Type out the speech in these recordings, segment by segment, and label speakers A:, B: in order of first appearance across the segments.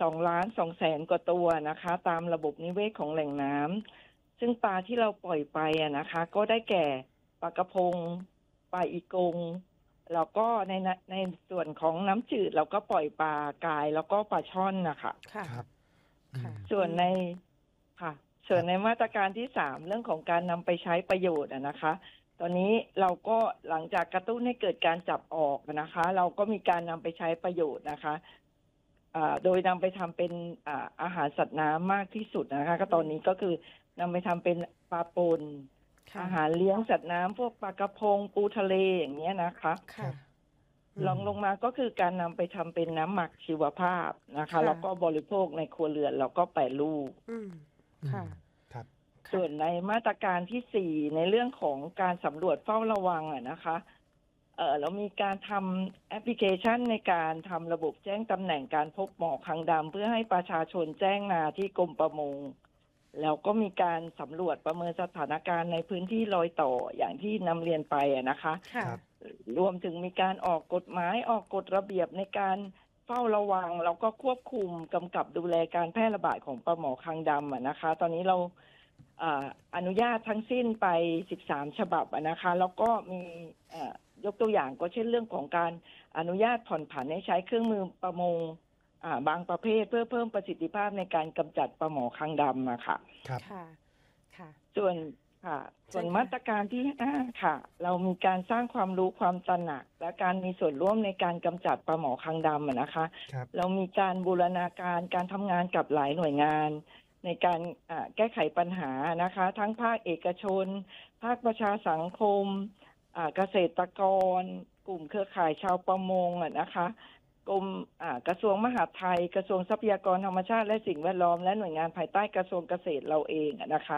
A: 2,200,000 กว่าตัวนะคะตามระบบนิเวศของแหล่งน้ำซึ่งปลาที่เราปล่อยไปนะคะก็ได้แก่ปลากระพงปลาอีกงแล้วก็ในส่วนของน้ำจืดเราก็ปล่อยปลากายแล้วก็ปลาช่อนนะคะ
B: ค่ะ
C: ครับ
B: ค่ะ
A: ส่วนในค่ะส่วนในมาตรการที่3เรื่องของการนำไปใช้ประโยชน์นะคะ ตอนนี้เราก็หลังจากกระตุ้นให้เกิดการจับออกนะคะ เราก็มีการนำไปใช้ประโยชน์นะคะโดยนำไปทำเป็นอาหารสัตว์น้ำมากที่สุดนะคะก็ตอนนี้ก็คือนำไปทำเป็นปลาปนอาหารเลี้ยงสัตว์น้ำพวกปลากระพงปูทะเลอย่างเงี้ยนะคะ
B: ค่ะ
A: ลองลงมาก็คือการนำไปทำเป็นน้ำหมักชีวภาพนะคะแล้วก็บริโภคในครัวเรือนแล้วก็แปรรูป
B: ค่ะ
C: ครับ
A: ส่วนในมาตรการที่4ในเรื่องของการสำรวจเฝ้าระวังนะคะเรามีการทำแอปพลิเคชันในการทำระบบแจ้งตำแหน่งการพบหมอกคางดำเพื่อให้ประชาชนแจ้งมาที่กรมประมงแล้วก็มีการสำรวจประเมินสถานการณ์ในพื้นที่รอยต่ออย่างที่นำเรียนไปนะคะรวมถึงมีการออกกฎหมายออกกฎระเบียบในการเฝ้าระวังแล้วก็ควบคุมกำกับดูแลการแพร่ระบาดของปลาหมอคางดำนะคะตอนนี้เราอนุญาตทั้งสิ้นไป13ฉบับนะคะแล้วก็มียกตัวอย่างก็เช่นเรื่องของการอนุญาตผ่อนผันให้ใช้เครื่องมือประมงบางประเภทเพื่อเพิ่มประสิทธิภาพในการกำจัดปลาหมอคางดำค่ะ
C: ครับ
B: ค่ะ
A: ส่วนมาตรการที่5ค่ะเรามีการสร้างความรู้ความตระหนักและการมีส่วนร่วมในการกำจัดปลาหมอคางดำนะคะเรามีการบูรณาการการทำงานกับหลายหน่วยงานในการแก้ไขปัญหานะคะทั้งภาคเอกชนภาคประชาสังคมเกษตรกรกลุ่มเครือข่ายชาวประมงนะคะกรมกระทรวงมหาดไทยกระทรวงทรัพยากรธรรมชาติและสิ่งแวดล้อมและหน่วยงานภายใต้กระทรวงเกษตรเราเองนะคะ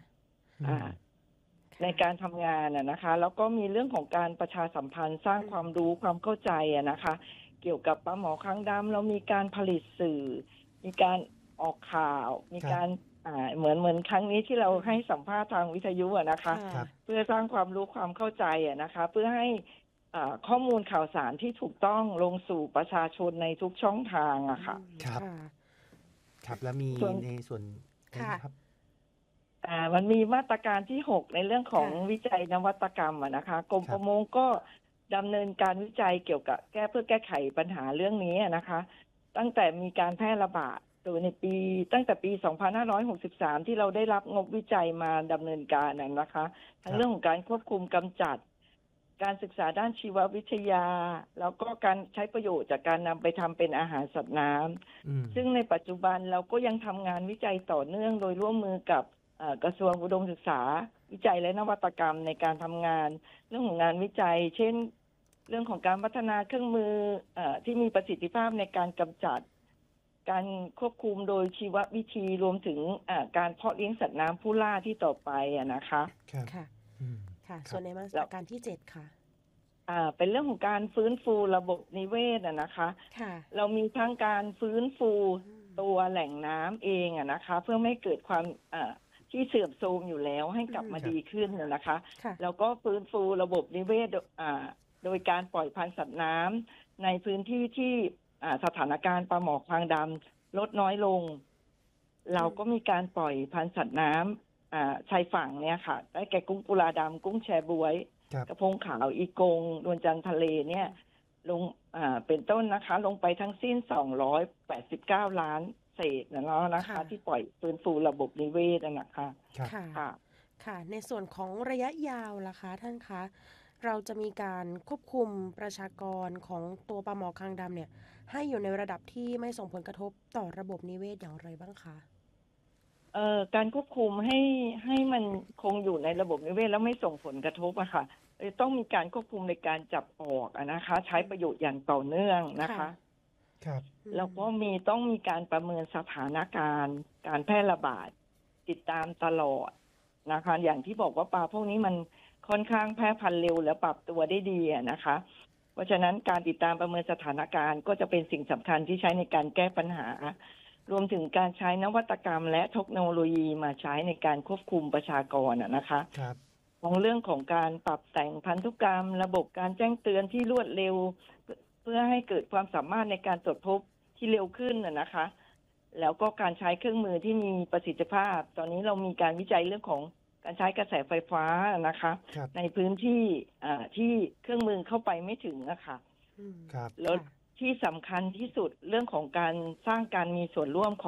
A: ในการทำงานนะคะแล้วก็มีเรื่องของการประชาสัมพันธ์สร้างความรู้ความเข้าใจนะคะเกี่ยวกับปลาหมอคางดำเรามีการผลิตสื่อมีการออกข่าวมีการเหมือนครั้งนี้ที่เราให้สัมภาษณ์ทางวิทยุนะคะเพื่อสร้างความรู้ความเข้าใจนะคะเพื่อให้ข้อมูลข่าวสารที่ถูกต้องลงสู่ประชาชนในทุกช่องทางอะค่ะ
C: ครับแล้วมีในส่วนครับ
A: มันมีมาตรการที่6ในเรื่องของวิจัยนวัตกรรมนะคะกรมประมงก็ดำเนินการวิจัยเกี่ยวกับเพื่อแก้ไขปัญหาเรื่องนี้นะคะตั้งแต่มีการแพร่ระบาดโดยตั้งแต่ปี 2563 ที่เราได้รับงบวิจัยมาดำเนินการนะคะทั้งเรื่องของการควบคุมกำจัดการศึกษาด้านชีววิทยาแล้วก็การใช้ประโยชน์จากการนำไปทำเป็นอาหารสัตว์น้ำซึ่งในปัจจุบันเราก็ยังทำงานวิจัยต่อเนื่องโดยร่วมมือกับกระทรวงอุดมศึกษาวิจัยและนวัตกรรมในการทำงานเรื่องของงานวิจัยเช่นเรื่องของการพัฒนาเครื่องมือที่มีประสิทธิภาพในการกำจัดการควบคุมโดยชีววิธีรวมถึงการเพาะเลี้ยงสัตว์น้ำผู้ล่าที่ต่อไปนะคะ
B: ค่ะส่วนในมาตรการที่7ค่ะ
A: เป็นเรื่องของการฟื้นฟูระบบนิเวศนะคะเรามีทั้งการฟื้นฟูตัวแหล่งน้ำเองนะคะเพื่อไม่เกิดความที่เสื่อมโทรมอยู่แล้วให้กลับมาดีขึ้นนะคะแล้วก็ฟื้นฟูระบบนิเวศโดยการปล่อยพันธุ์สัตว์น้ำในพื้นที่ที่สถานการณ์ปลาหมอคางดำลดน้อยลงเราก็มีการปล่อยพันธุ์สัตว์น้ำชายฝั่งเนี่ยค่ะได้แก่กุ้งกุลาดำกุ้งแชบวยกระพงขาวอีกงนวลจันทร์ทะเลเนี่ยลงเป็นต้นนะคะลงไปทั้งสิ้น289 ล้านเศษแล้วนะคะที่ปล่อยฟื้นฟูระบบนิเวศนะคะ
B: ค่ะในส่วนของระยะยาวล่ะคะท่านคะเราจะมีการควบคุมประชากรของตัวปลาหมอคางดำเนี่ยให้อยู่ในระดับที่ไม่ส่งผลกระทบต่อระบบนิเวศอย่างไรบ้างคะ
A: การควบคุมให้มันคงอยู่ในระบบนิเวศแล้วไม่ส่งผลกระทบอะค่ะต้องมีการควบคุมในการจับออกนะคะใช้ประโยชน์อย่างต่อเนื่องนะคะแล้วก็ต้องมีการประเมินสถานการณ์การแพร่ระบาดติดตามตลอดนะคะอย่างที่บอกว่าปลาพวกนี้มันค่อนข้างแพร่พันธุ์เร็วและปรับตัวได้ดีนะคะเพราะฉะนั้นการติดตามประเมินสถานการณ์ก็จะเป็นสิ่งสำคัญที่ใช้ในการแก้ปัญหารวมถึงการใช้นวัตกรรมและเทคโนโลยีมาใช้ในการควบคุมประชากรนะคะของเรื่องของการปรับแต่งพันธุกรรมระบบการแจ้งเตือนที่รวดเร็วเพื่อให้เกิดความสามารถในการตรวจพบที่เร็วขึ้นนะคะแล้วก็การใช้เครื่องมือที่มีประสิทธิภาพ ตอนนี้เรามีการวิจัยเรื่องของการใช้กระแสไฟฟ้านะคะ
C: ครับ
A: ในพื้นที่ที่เครื่องมือเข้าไปไม่ถึงอะค่ะ
B: อืม
C: ครับ
A: แล้ว
B: ค่ะ
A: ที่สำคัญที่สุดเรื่องของการสร้างการมีส่วนร่วม